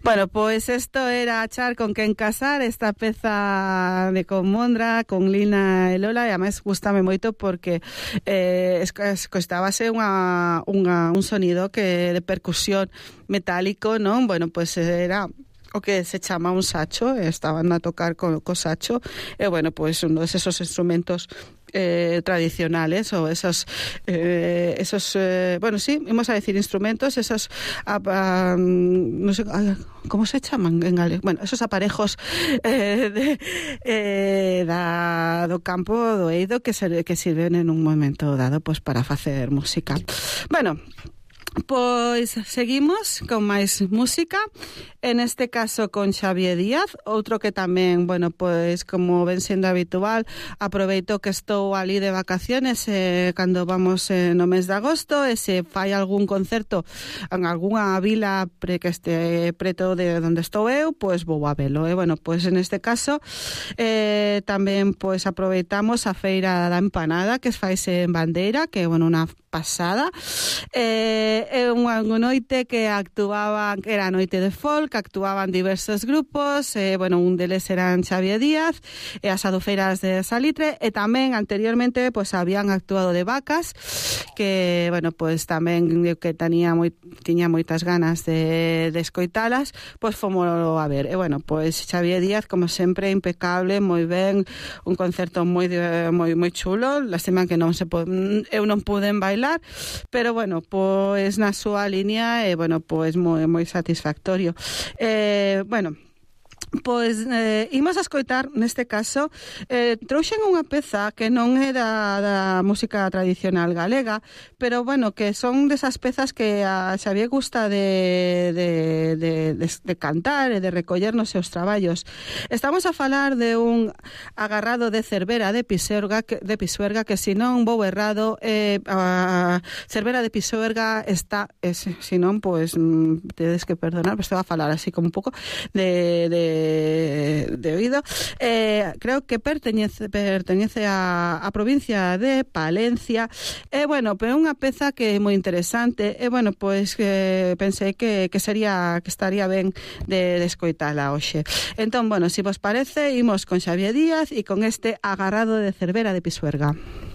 Bueno, pois isto era Achar con quen casar, esta peza de Conmondra, con Lina e Lola, e además gustame moito porque escoitábase un sonido que de percusión metálico, non? Bueno, pois era o que se chama un sacho, estaban a tocar co sacho, e bueno, pois un desos instrumentos tradicionales o esos bueno, sí, vamos a decir instrumentos, esos no sé, ¿cómo se chaman en galego? Bueno, esos aparejos do campo do eido que sirven en un momento dado pues para facer música. Bueno, pois seguimos con máis música, en este caso con Xavier Díaz, outro que tamén, bueno, pois como ven sendo habitual, aproveito que estou ali de vacaciones cando vamos no mes de agosto, e se fai algún concerto en algunha vila que este preto de onde estou eu, pois vou a velo, e bueno, pois en este caso tamén pois aproveitamos a Feira da Empanada que faise en Bandeira, que bueno, unha pasada, é unha noite que actuaban, que era noite de folk, actuaban diversos grupos, bueno, un deles eran Xavier Díaz e as adufeiras de Salitre, e tamén anteriormente pues habían actuado de Vacas, que bueno, pues tamén que tiña moitas ganas de escoitalas, pues fomos a ver, e bueno, pues Xavier Díaz como sempre impecable, moi ben, un concerto moi chulo, lástima que eu non puden bailar, pero bueno, pues na súa línea e bueno, pues moi satisfactorio. Bueno, pois imos a escoitar neste caso trouxen unha peza que non é da música tradicional galega, pero bueno, que son desas pezas que a Xavier gusta de cantar e de recoller nos seus traballos. Estamos a falar de un agarrado de Cervera de Pisuerga que se non vou errado, a Cervera de Pisuerga está, se non, pois tedes que perdonar, pero estou a falar así como un pouco de oído, creo que pertenece a provincia de Palencia, bueno, pero é unha peza que é moi interesante, bueno, pois pensei que estaría ben de escoitala hoxe. Entón, bueno, se vos parece, imos con Xavier Díaz e con este agarrado de Cervera de Pisuerga.